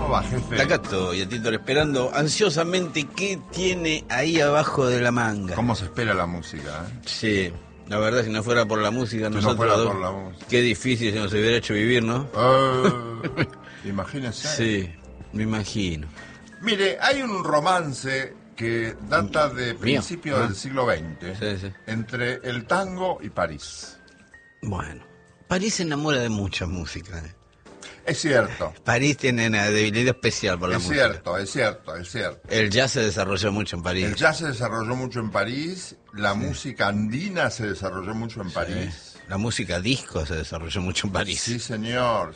¿Cómo va, jefe? Acá estoy, a Tito, esperando ansiosamente qué tiene ahí abajo de la manga. ¿Cómo se espera la música? Sí, la verdad, si no fuera por la música, Si nosotros no fuera dos, por la música. qué difícil se nos hubiera hecho vivir, ¿no? Imagínese. Sí, me imagino. Mire, hay un romance que data de principios del siglo XX Sí. entre el tango y París. Bueno, París se enamora de mucha música. Es cierto. París tiene una debilidad especial por la música. Es cierto. El jazz se desarrolló mucho en París. El jazz se desarrolló mucho en París, la música andina se desarrolló mucho en París. La música disco se desarrolló mucho en París. Sí, señor.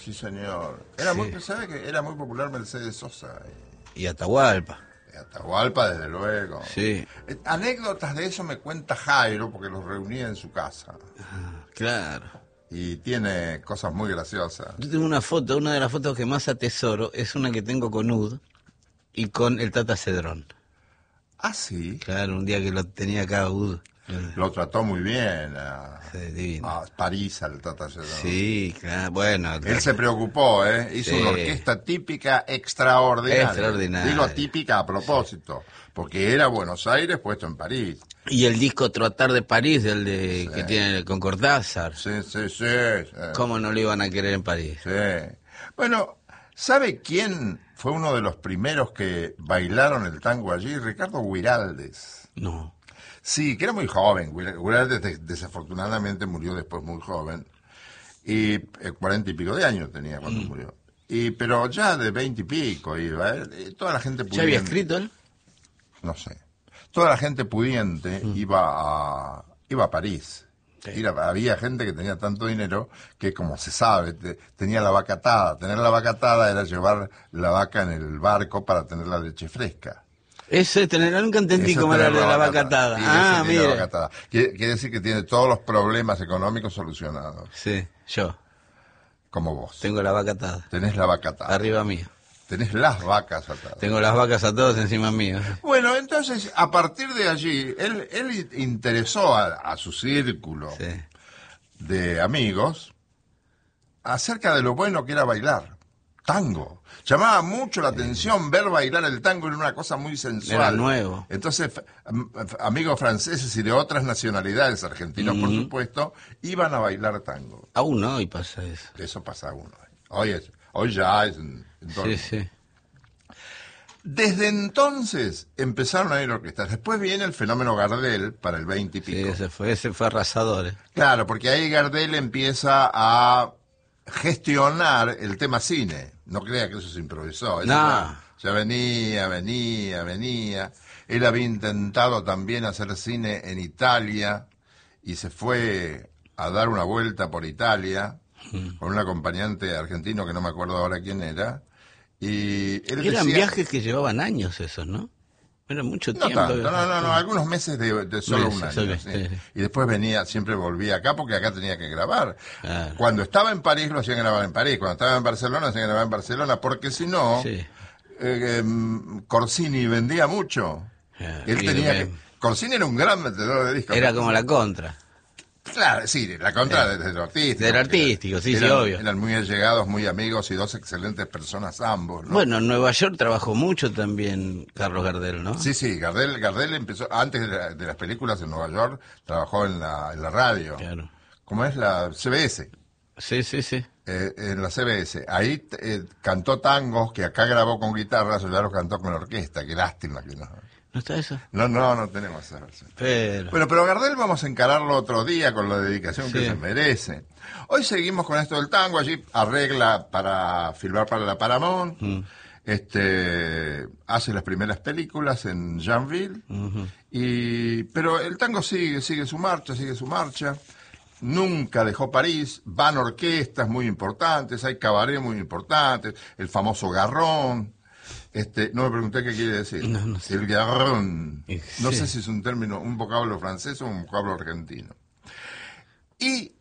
¿Sabe que era muy popular Mercedes Sosa? Y Atahualpa. Atahualpa, desde luego. Sí. Anécdotas de eso me cuenta Jairo, porque los reunía en su casa. Claro. Y tiene cosas muy graciosas. Yo tengo una foto, una de las fotos que más atesoro es una que tengo con Ud y con el Tata Cedrón. Ah, sí. Claro, un día que lo tenía acá Ud. Lo trató muy bien Divino. a París, al Tata Cedrón. Sí, claro, bueno. Él se preocupó, hizo una orquesta típica extraordinaria. Digo típica a propósito, porque era Buenos Aires puesto en París. Y el disco Trotar de París, que tiene con Cortázar. Sí. ¿Cómo no lo iban a querer en París? Sí. Bueno, ¿sabe quién fue uno de los primeros que bailaron el tango allí? Ricardo Guiraldes. No. Sí, que era muy joven. Guiraldes desafortunadamente murió después muy joven. Y 40 y pico de años tenía cuando murió. Pero ya de 20 y pico iba. Toda la gente pudiente. ¿Ya había escrito él? No sé. Toda la gente pudiente iba a París. Sí. Había gente que tenía tanto dinero que, como se sabe, tenía la vaca atada. Tener la vaca atada era llevar la vaca en el barco para tener la leche fresca. Eso es tener, nunca entendí cómo era lo de la vaca atada. Sí, mira. Quiere decir que tiene todos los problemas económicos solucionados. Sí, yo. Como vos. Tengo la vaca atada. Tenés la vaca atada. Arriba mío. Tenés las vacas atadas. Tengo las vacas atadas encima mío. Bueno, entonces, a partir de allí, él interesó a su círculo de amigos acerca de lo bueno que era bailar tango. Llamaba mucho la atención ver bailar el tango, en una cosa muy sensual. Era nuevo. Entonces, amigos franceses y de otras nacionalidades, argentinos por supuesto, iban a bailar tango. Aún hoy pasa eso. Eso pasa aún hoy. Hoy ya es... Sí. Desde entonces empezaron a ir orquestas. Después viene el fenómeno Gardel para el 20 y pico. Sí, ese fue arrasador. Claro, porque ahí Gardel empieza a gestionar el tema cine. No crea que eso se improvisó. No. Ya venía. Él había intentado también hacer cine en Italia y se fue a dar una vuelta por Italia con un acompañante argentino que no me acuerdo ahora quién era. Y él eran decía, viajes que llevaban años esos, ¿no? Era mucho tiempo. No, algunos meses de solo un año. Sí. Y después siempre volvía acá porque acá tenía que grabar. Claro. Cuando estaba en París lo hacían grabar en París, cuando estaba en Barcelona lo hacían grabar en Barcelona, porque si no, Corsini vendía mucho. Corsini era un gran vendedor de discos. Era como la Contra. Claro, sí, la Contra del artístico. Del artístico, sí, obvio. Eran muy allegados, muy amigos y dos excelentes personas ambos, ¿no? Bueno, en Nueva York trabajó mucho también Carlos Gardel, ¿no? Sí, Gardel empezó, antes de las películas en Nueva York, trabajó en la radio. Claro. ¿Cómo es? La CBS. Sí. En la CBS. Ahí cantó tangos que acá grabó con guitarras, ya los cantó con orquesta. Qué lástima que no. ¿No está eso? No tenemos esa versión. Pero Gardel vamos a encararlo otro día con la dedicación que se merece. Hoy seguimos con esto del tango. Allí arregla para filmar para la Paramount. Hace las primeras películas en Janville. Pero el tango sigue su marcha. Nunca dejó París. Van orquestas muy importantes, hay cabaret muy importantes, el famoso Garrón. No me pregunté qué quiere decir. No sé. El garrón. No Sí. sé si es un término, un vocablo francés o un vocablo argentino. Y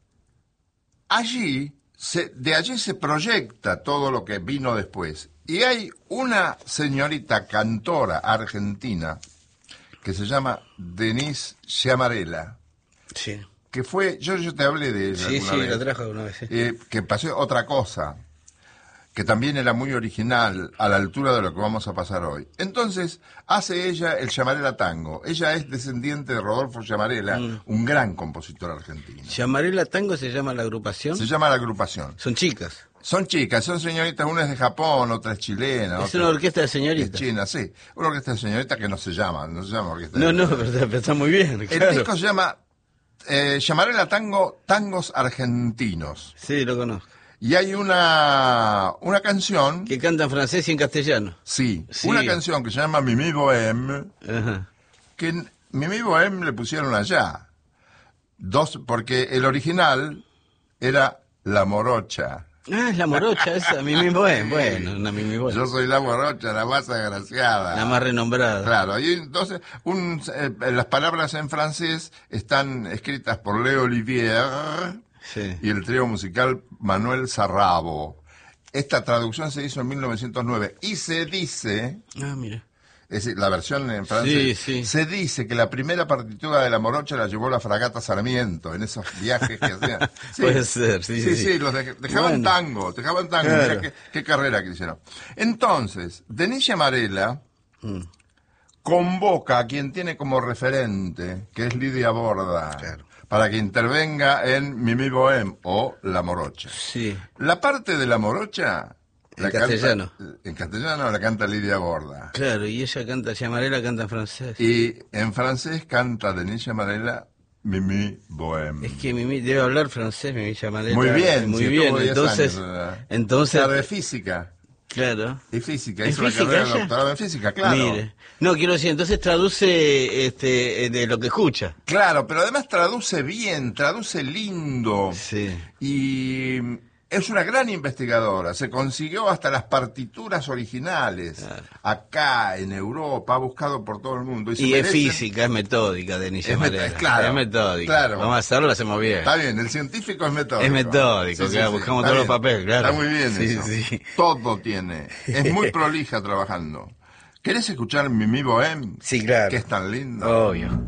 de allí se proyecta todo lo que vino después. Y hay una señorita cantora argentina que se llama Denise Sciamarella. Sí. Que fue, yo te hablé de ella alguna vez. la trajo alguna vez. Que pasó otra cosa. que también era muy original, a la altura de lo que vamos a pasar hoy. Entonces, hace ella el Llamarela Tango. Ella es descendiente de Rodolfo Llamarela, un gran compositor argentino. ¿Llamarela Tango se llama la agrupación? Se llama la agrupación. Son chicas. Son chicas, son señoritas, una es de Japón, otra es chilena. Es una orquesta de señoritas. Es china, sí. Una orquesta de señoritas que no se llama orquesta No, de no, pero está muy bien. El Claro. disco se llama Llamarela Tango, Tangos Argentinos. Sí, lo conozco. Y hay una canción, Que canta en francés y en castellano. sí, Sí. una canción que se llama Mimi Bohème, Ajá. que Mimi Bohème le pusieron allá. Porque el original era La Morocha. Ah, es la morocha esa, Mimi Bohème. Bueno, una Mimi Bohème. Yo soy la morocha, la más agraciada. La más renombrada. Claro, y entonces las palabras en francés están escritas por Leo Olivier Sí. y el trío musical Manuel Sarrabo. Esta traducción se hizo en 1909 y se dice, Ah, mira. es decir, la versión en francés, Sí, sí. se dice que la primera partitura de la morocha la llevó la fragata Sarmiento en esos viajes que hacían. Sí. Puede ser, sí, Sí, sí. los dejaban Bueno. tango. Claro. Mirá qué carrera que hicieron. Entonces, Denise Llamarela convoca a quien tiene como referente, que es Lidia Borda, Claro. para que intervenga en Mimi Bohème o La Morocha. Sí. La parte de La Morocha... En castellano. En castellano la canta Lidia Borda. Claro, y ella canta, Llamarela canta en francés. Y en francés canta Denise Llamarela Mimi Bohème. Es que Mimi debe hablar francés, Mimi Llamarela. Muy bien, Muy sí, bien. estuvo 10 Entonces, años, ¿verdad? entonces, Claro, de física. claro. Y física, ¿En hizo la física carrera de ella? doctorado en física, claro. Mire. No, quiero decir, entonces traduce de lo que escucha. Claro, pero además traduce bien, traduce lindo. Sí. Y es una gran investigadora. Se consiguió hasta las partituras originales. Claro. Acá, en Europa, ha buscado por todo el mundo. Y se es merece- física, es metódica, Denise Llamarela. claro, Es metódica. claro. Vamos a hacerlo, lo hacemos bien. Está bien, el científico es metódico. Es metódico, claro, buscamos todos los papeles, claro. Está muy bien Sí, eso. sí. Todo tiene. Es muy prolija trabajando. ¿Querés escuchar Mimi Bohème? Sí, claro. Que es tan lindo. Obvio.